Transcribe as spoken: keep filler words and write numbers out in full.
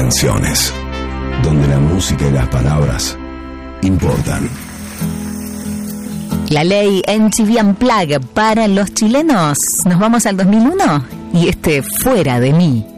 canciones, donde la música y las palabras importan. La ley M T V Unplugged para los chilenos. Nos vamos al dos mil uno y este Fuera de mí.